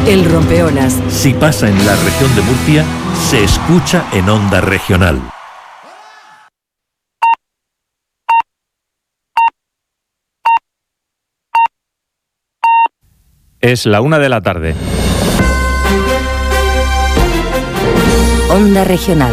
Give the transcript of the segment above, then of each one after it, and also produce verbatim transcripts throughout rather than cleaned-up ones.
El rompeolas. Si pasa en la región de Murcia, se escucha en Onda Regional. Es la una de la tarde. Onda Regional.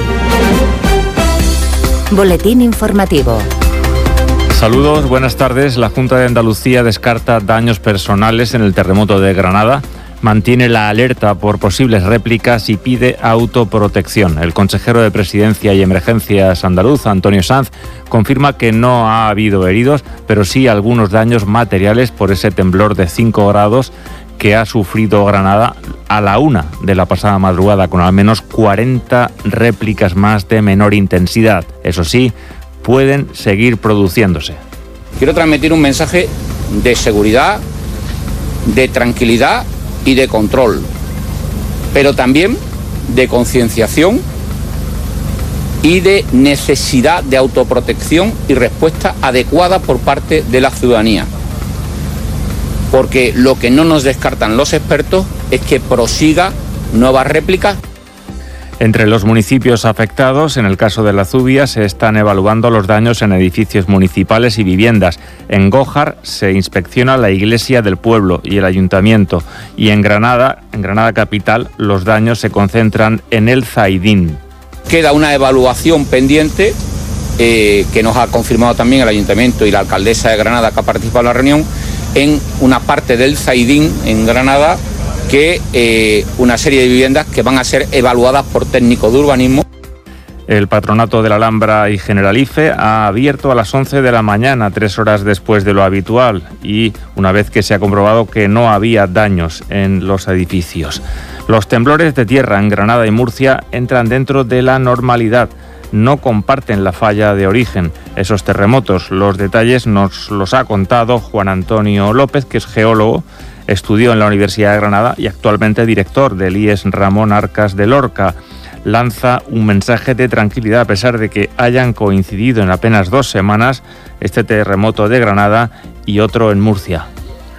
Boletín informativo. Saludos, buenas tardes. La Junta de Andalucía descarta daños personales en el terremoto de Granada, mantiene la alerta por posibles réplicas y pide autoprotección. El consejero de Presidencia y Emergencias andaluz, Antonio Sanz, confirma que no ha habido heridos, pero sí algunos daños materiales por ese temblor de cinco grados que ha sufrido Granada a la una de la pasada madrugada, con al menos cuarenta réplicas más de menor intensidad. Eso sí, pueden seguir produciéndose. Quiero transmitir un mensaje de seguridad, de tranquilidad y de control, pero también de concienciación y de necesidad de autoprotección y respuesta adecuada por parte de la ciudadanía. Porque lo que no nos descartan los expertos es que prosiga nuevas réplicas. Entre los municipios afectados, en el caso de la Zubia, se están evaluando los daños en edificios municipales y viviendas. En Gójar se inspecciona la iglesia del pueblo y el ayuntamiento. Y en Granada, en Granada capital, los daños se concentran en el Zaidín. Queda una evaluación pendiente eh, que nos ha confirmado también el ayuntamiento y la alcaldesa de Granada, que ha participado en la reunión, en una parte del Zaidín, en Granada, que eh, una serie de viviendas que van a ser evaluadas por técnicos de urbanismo. El Patronato de la Alhambra y Generalife ha abierto a las once de la mañana, tres horas después de lo habitual, y una vez que se ha comprobado que no había daños en los edificios. Los temblores de tierra en Granada y Murcia entran dentro de la normalidad. No comparten la falla de origen, esos terremotos. Los detalles nos los ha contado Juan Antonio López, que es geólogo, estudió en la Universidad de Granada y actualmente director del I E S Ramón Arcas de Lorca. Lanza un mensaje de tranquilidad a pesar de que hayan coincidido en apenas dos semanas este terremoto de Granada y otro en Murcia.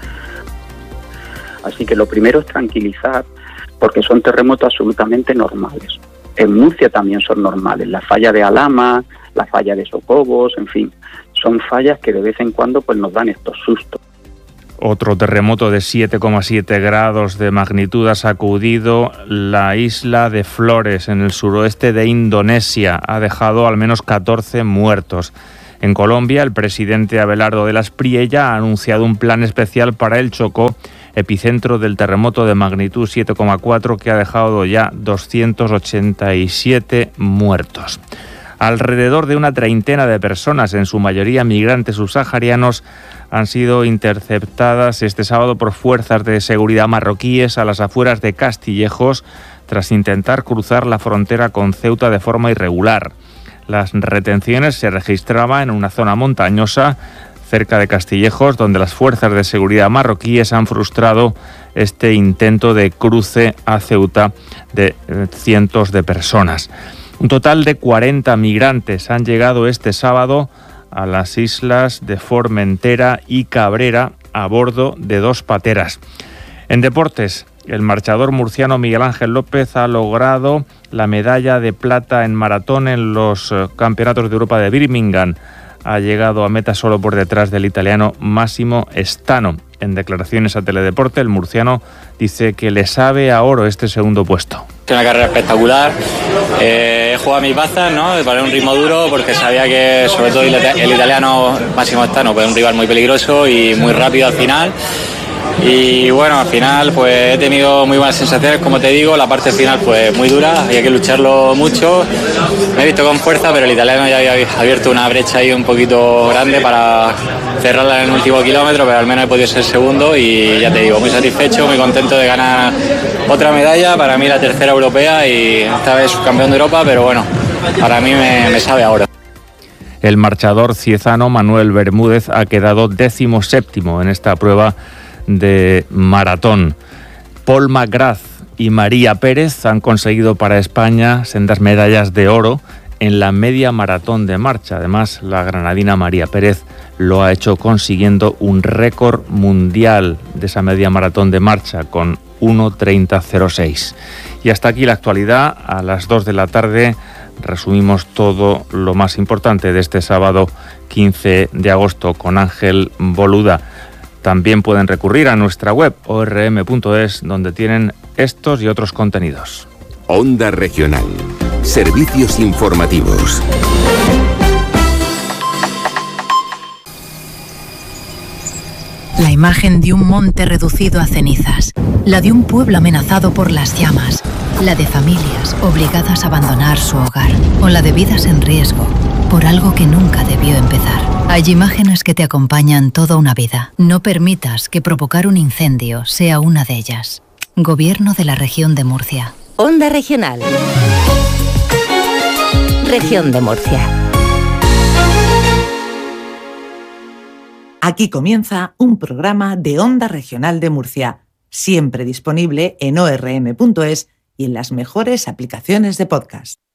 Así que lo primero es tranquilizar, porque son terremotos absolutamente normales. En Murcia también son normales, la falla de Alhama, la falla de Socobos, en fin, son fallas que de vez en cuando pues nos dan estos sustos. Otro terremoto de siete coma siete grados de magnitud ha sacudido la isla de Flores, en el suroeste de Indonesia. Ha dejado al menos catorce muertos. En Colombia, el presidente Abelardo de las Priella ha anunciado un plan especial para el Chocó, epicentro del terremoto de magnitud siete coma cuatro que ha dejado ya doscientos ochenta y siete muertos. Alrededor de una treintena de personas, en su mayoría migrantes subsaharianos, han sido interceptadas este sábado por fuerzas de seguridad marroquíes a las afueras de Castillejos tras intentar cruzar la frontera con Ceuta de forma irregular. Las retenciones se registraban en una zona montañosa cerca de Castillejos, donde las fuerzas de seguridad marroquíes han frustrado este intento de cruce a Ceuta de eh, cientos de personas. Un total de cuarenta migrantes han llegado este sábado a las islas de Formentera y Cabrera a bordo de dos pateras. En deportes, el marchador murciano Miguel Ángel López ha logrado la medalla de plata en maratón en los Campeonatos de Europa de Birmingham. Ha llegado a meta solo por detrás del italiano Massimo Stano. En declaraciones a Teledeporte, el murciano dice que le sabe a oro este segundo puesto. Es una carrera espectacular. Eh, he jugado mis bazas, ¿no? Para un ritmo duro, porque sabía que sobre todo el, el italiano Massimo Stano pues, es un rival muy peligroso y muy rápido al final. Y bueno, al final pues he tenido muy buenas sensaciones, como te digo, la parte final pues muy dura, había que lucharlo mucho, me he visto con fuerza, pero el italiano ya había abierto una brecha ahí un poquito grande para cerrarla en el último kilómetro, pero al menos he podido ser segundo y ya te digo, muy satisfecho, muy contento de ganar otra medalla, para mí la tercera europea y esta vez subcampeón de Europa, pero bueno, para mí me, me sabe ahora. El marchador ciezano Manuel Bermúdez ha quedado décimo séptimo en esta prueba de maratón. Paul McGrath y María Pérez han conseguido para España sendas medallas de oro en la media maratón de marcha. Además, la granadina María Pérez lo ha hecho consiguiendo un récord mundial de esa media maratón de marcha con uno treinta cero seis. Y hasta aquí la actualidad. A las dos de la tarde resumimos todo lo más importante de este sábado quince de agosto con Ángel Boluda. También pueden recurrir a nuestra web o erre eme punto es, donde tienen estos y otros contenidos. Onda Regional. Servicios informativos. La imagen de un monte reducido a cenizas, la de un pueblo amenazado por las llamas, la de familias obligadas a abandonar su hogar, o la de vidas en riesgo por algo que nunca debió empezar. Hay imágenes que te acompañan toda una vida. No permitas que provocar un incendio sea una de ellas. Gobierno de la Región de Murcia. Onda Regional. Región de Murcia. Aquí comienza un programa de Onda Regional de Murcia, siempre disponible en o erre eme punto es y en las mejores aplicaciones de podcast.